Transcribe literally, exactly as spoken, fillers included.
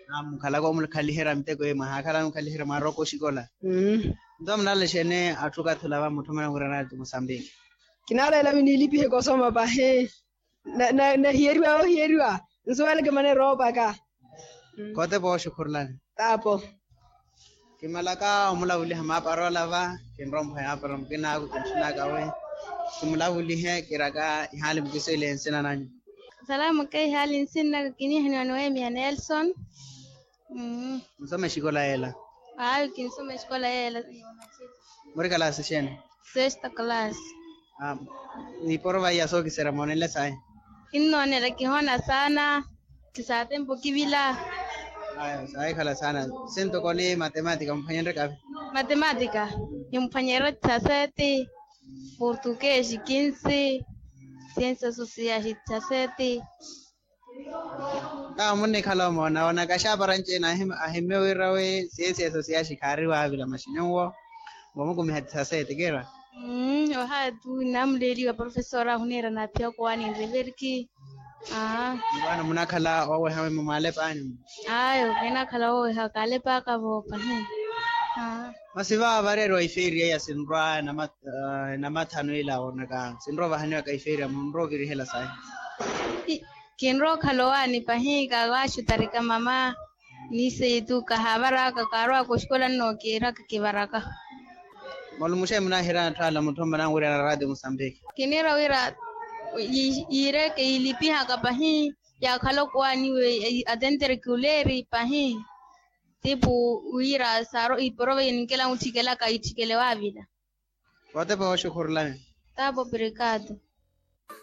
am khala ko mul khali hera mte ko e ma khala khali hera ma roko shikola mm ndom nale shene atuka thula ba muthu mana ngurana tu Mozambique kinala ila nilipi he kusoma ba he na na, na hieriwa o hieriwa nsuwale ke mane roba ka kote bo shukurlan tapo kimalaka umula uli hama parola ba kinrom phaya param kina ku kinshina ka we kimula uli he kiraka hali mkisele ensina nani Salamu kai hali sinna kini hano Noemi Nelson. Mm. msome shikola ela Ayo kinsoma escola ela. muri kala seshene Sexta class. ah ni porva ya so kisera monele sai Inno ne la kihona sana. Kisate mpo kibila. ayo sai kala sana sento kole matemática mfanyende kapi Matemática. Yumfanyero tasete. Português quinze. Ciências sociais tasete. ah munne kala mo na wana kasha baranche na him ahime wirawe sese sosia shikari wa bila mashinyo bomo kumi hatisa se tegera Mm, oha tu namleri wa professora hunera na pia kwa ni reverki. Ah, bana munakala owe hawe mumale pani ayo kena kala o ha kale pa ka bo pani. Ah, masiva barero ifiri ya sinrwa na mat ah, na mathano ila onaka sinrwa bahani ka ifiri munro viri hela sai kinro khaloa ni pahi ka wa shutarika mama ni se tu ka habara ka karwa ko shkola no ke rak ke baraka. malu mushe muna hira tala mutomba na ngure na radio Mozambique Kinera wira ire ke ilipi ha ka pahi ya khalo kwa ni we adentere kuleri pahi tipo wira saro i prove ni kela utikela ka itikele wa vida. wote pa shukurla Tabo obrigado.